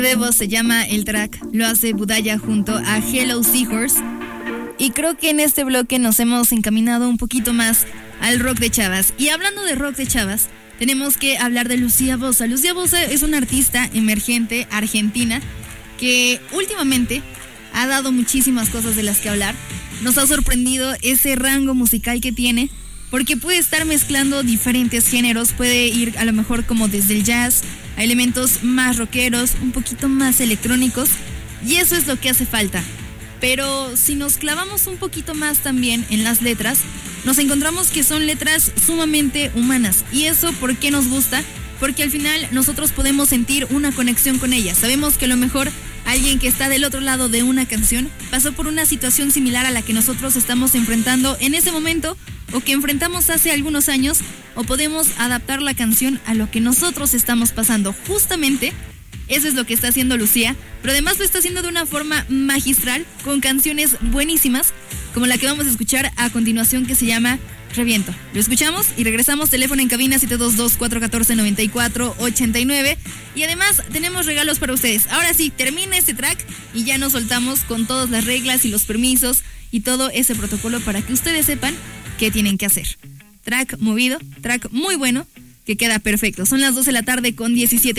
Debo se llama el track, lo hace Budaya junto a Hello Seahorse. Y creo que en este bloque nos hemos encaminado un poquito más al rock de chavas. Y hablando de rock de chavas, tenemos que hablar de Lucía Bosa. Lucía Bosa es una artista emergente argentina que últimamente ha dado muchísimas cosas de las que hablar. Nos ha sorprendido ese rango musical que tiene, porque puede estar mezclando diferentes géneros, puede ir a lo mejor como desde el jazz a elementos más rockeros, un poquito más electrónicos, y eso es lo que hace falta. Pero si nos clavamos un poquito más también en las letras, nos encontramos que son letras sumamente humanas. ¿Y eso por qué nos gusta? Porque al final nosotros podemos sentir una conexión con ellas. Sabemos que a lo mejor alguien que está del otro lado de una canción pasó por una situación similar a la que nosotros estamos enfrentando en ese momento, o que enfrentamos hace algunos años, o podemos adaptar la canción a lo que nosotros estamos pasando. Justamente eso es lo que está haciendo Lucía, pero además lo está haciendo de una forma magistral, con canciones buenísimas, como la que vamos a escuchar a continuación, que se llama Reviento. Lo escuchamos y regresamos. Teléfono en cabina 722-414-9489. Y además tenemos regalos para ustedes. Ahora sí, termina este track y ya nos soltamos con todas las reglas y los permisos y todo ese protocolo para que ustedes sepan qué tienen que hacer. Track movido, track muy bueno, que queda perfecto. Son las 2 de la tarde con 17